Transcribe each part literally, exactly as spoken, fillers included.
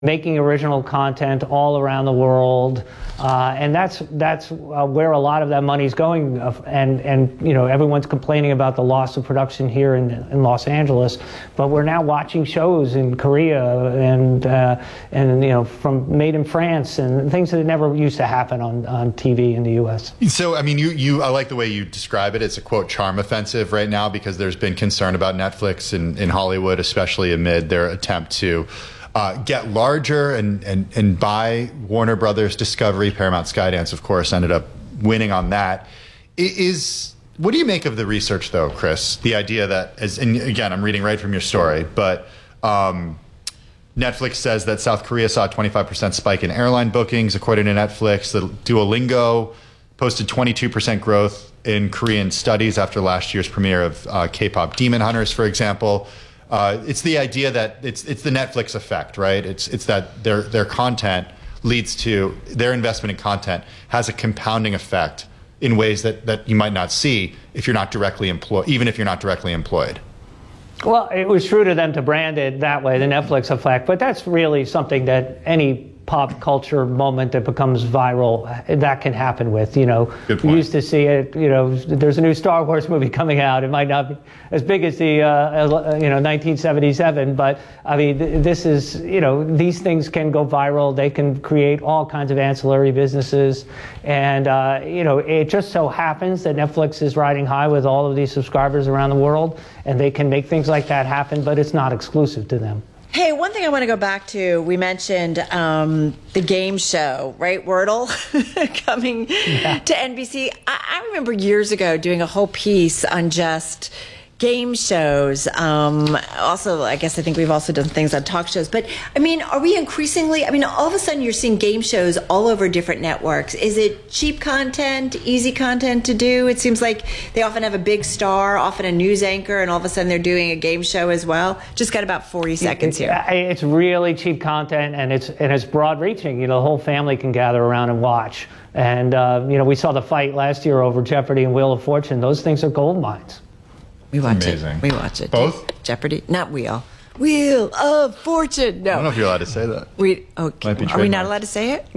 making original content all around the world, uh, and that's that's uh, where a lot of that money's going. Uh, and and you know, everyone's complaining about the loss of production here in, in Los Angeles, but we're now watching shows in Korea and uh, and you know, from made in France and things that never used to happen on, on T V in the U S. So I mean, you you I like the way you describe it. It's a quote charm offensive right now because there's been concern about Netflix in, in Hollywood, especially amid their attempt to Uh, get larger and, and, and buy Warner Brothers, Discovery, Paramount, Skydance, of course, ended up winning on that. It is, what do you make of the research, though, Chris? The idea that, as, and again, I'm reading right from your story, but um, Netflix says that South Korea saw a twenty-five percent spike in airline bookings, according to Netflix. The Duolingo posted twenty-two percent growth in Korean studies after last year's premiere of uh, K-pop Demon Hunters, for example. Uh, it's the idea that it's it's the Netflix effect, right? It's it's that their their content leads to their investment in content has a compounding effect in ways that, that you might not see if you're not directly employed, even if you're not directly employed. Well, it was true to them to brand it that way, the Netflix effect, but that's really something that any pop culture moment that becomes viral, that can happen with, you know. Good point. We used to see it, you know, there's a new Star Wars movie coming out. It might not be as big as the, uh, you know, nineteen seventy-seven, but I mean, th- this is, you know, these things can go viral. They can create all kinds of ancillary businesses. And, uh, you know, it just so happens that Netflix is riding high with all of these subscribers around the world, and they can make things like that happen, but it's not exclusive to them. Hey, one thing I want to go back to, we mentioned um, the game show, right? Wordle coming yeah. to N B C. I, I remember years ago doing a whole piece on just game shows. Um, also, I guess I think we've also done things on talk shows. But, I mean, are we increasingly, I mean, all of a sudden you're seeing game shows all over different networks. Is it cheap content, easy content to do? It seems like they often have a big star, often a news anchor, and all of a sudden they're doing a game show as well. Just got about forty seconds here. It's really cheap content, and it's and it's broad reaching. You know, the whole family can gather around and watch. And, uh, you know, we saw the fight last year over Jeopardy and Wheel of Fortune. Those things are gold mines. We watch Amazing. it. We watch it. Both? Jeopardy? Not Wheel. Wheel of Fortune. No. I don't know if you're allowed to say that. We, okay. Are we not allowed to say it?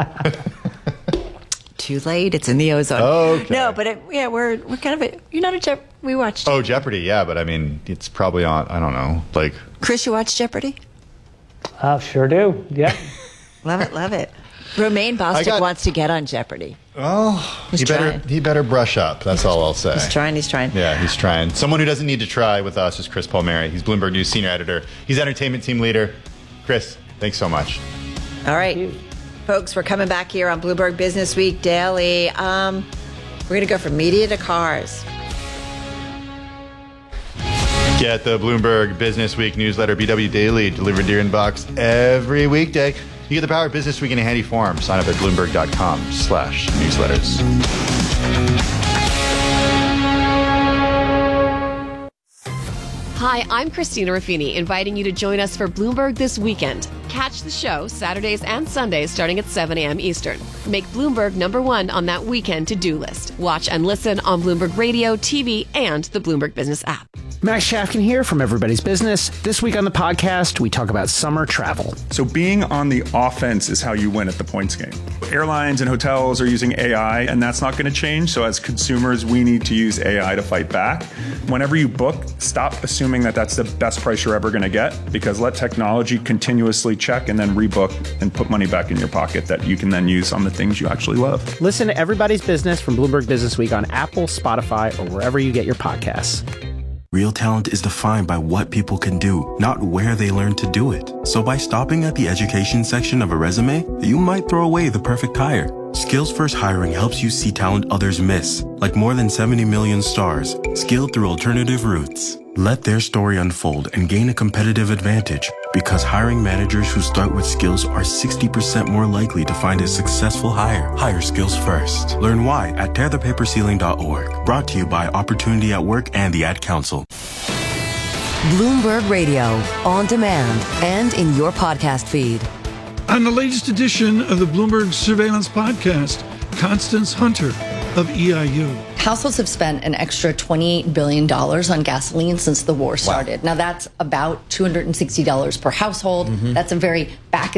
Too late. It's in the ozone. Okay. No, but it, yeah, we're we're kind of a, you're not a Jeopardy. We watched. Oh, Jeopardy, yeah, but I mean, it's probably on. I don't know, like. Chris, you watch Jeopardy? Uh, sure do. Yeah. Love it. Love it. Romaine Bostick got, wants to get on Jeopardy. Oh, he's he better trying. he better brush up. That's all I'll say. He's trying. He's trying. Yeah, he's trying. Someone who doesn't need to try with us is Chris Palmieri. He's Bloomberg News senior editor. He's entertainment team leader. Chris, thanks so much. All right, folks, we're coming back here on Bloomberg Business Week Daily. Um, we're going to go from media to cars. Get the Bloomberg Business Week newsletter, B W Daily, delivered to your inbox every weekday. You get the power of Business Week in a handy form. Sign up at Bloomberg.com slash newsletters. Hi, I'm Christina Ruffini, inviting you to join us for Bloomberg This Weekend. Catch the show Saturdays and Sundays starting at seven a.m. Eastern. Make Bloomberg number one on that weekend to-do list. Watch and listen on Bloomberg Radio, T V, and the Bloomberg Business app. Max Shafkin here from Everybody's Business. This week on the podcast, we talk about summer travel. So being on the offense is how you win at the points game. Airlines and hotels are using A I, and that's not going to change. So as consumers, we need to use A I to fight back. Whenever you book, stop assuming that that's the best price you're ever going to get, because let technology continuously check and then rebook and put money back in your pocket that you can then use on the things you actually love. Listen to Everybody's Business from Bloomberg Business Week on Apple, Spotify, or wherever you get your podcasts. Real talent is defined by what people can do, not where they learn to do it. So by stopping at the education section of a resume, you might throw away the perfect hire. Skills First Hiring helps you see talent others miss, like more than seventy million stars, skilled through alternative routes. Let their story unfold and gain a competitive advantage, because hiring managers who start with skills are sixty percent more likely to find a successful hire. Hire skills first. Learn why at tear the paper ceiling dot org. Brought to you by Opportunity at Work and the Ad Council. Bloomberg Radio, on demand and in your podcast feed. On the latest edition of the Bloomberg Surveillance Podcast, Constance Hunter of E I U. Households have spent an extra twenty-eight billion dollars on gasoline since the war started. Wow. Now, that's about two hundred sixty dollars per household. Mm-hmm. That's a very back